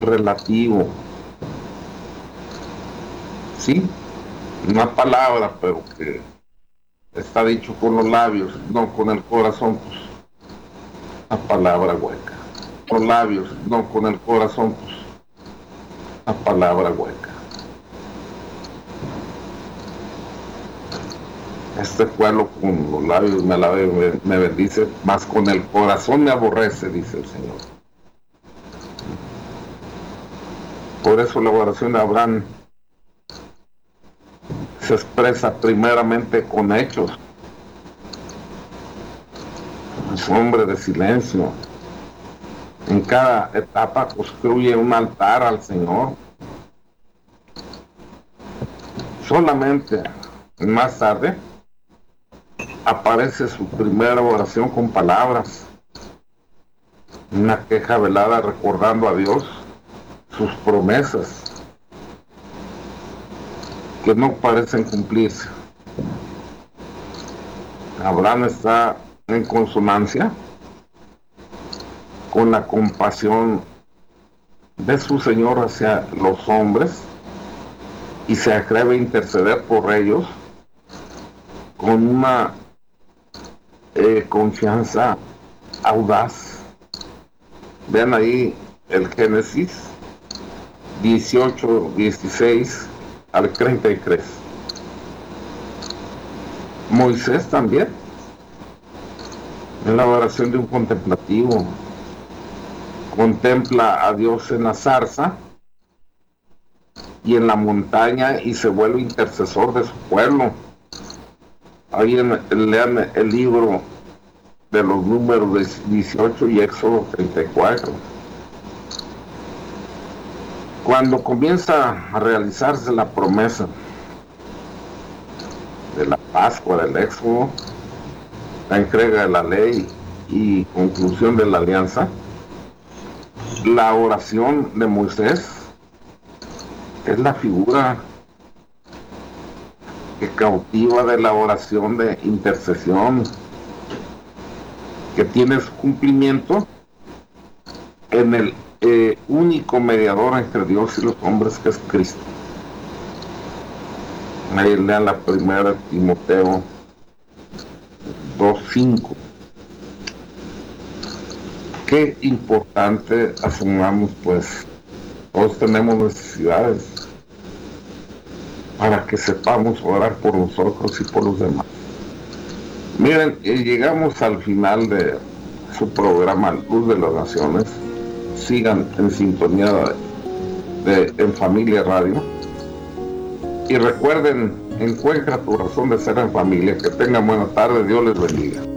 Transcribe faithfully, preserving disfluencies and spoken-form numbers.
relativo, ¿sí? Una palabra, pero que está dicho con los labios, no con el corazón, pues una palabra hueca. Con los labios, no con el corazón, pues una palabra hueca. Este pueblo con los labios me, la, me, me bendice, más con el corazón me aborrece, dice el Señor. Por eso la oración de Abraham se expresa primeramente con hechos. Es un hombre de silencio. En cada etapa construye un altar al Señor. Solamente más tarde aparece su primera oración con palabras, una queja velada recordando a Dios sus promesas que no parecen cumplirse. Abraham está en consonancia con la compasión de su Señor hacia los hombres y se atreve a interceder por ellos con una eh, confianza audaz. Vean ahí el Génesis dieciocho, dieciséis al treinta y tres. Moisés también, en la oración de un contemplativo, contempla a Dios en la zarza y en la montaña y se vuelve intercesor de su pueblo. Ahí en, lean el libro de los Números dieciocho y Éxodo treinta y cuatro. Cuando comienza a realizarse la promesa de la Pascua, del Éxodo, la entrega de la ley y conclusión de la alianza, la oración de Moisés es la figura que cautiva de la oración de intercesión, que tiene su cumplimiento en el eh, único mediador entre Dios y los hombres, que es Cristo. Ahí lean la primera Timoteo dos cinco. Qué importante asumamos, pues todos tenemos necesidades, para que sepamos orar por nosotros y por los demás. Miren, llegamos al final de su programa Luz de las Naciones. Sigan en sintonía de, de En Familia Radio. Y recuerden, encuentra tu razón de ser en familia. Que tengan buena tarde, Dios les bendiga.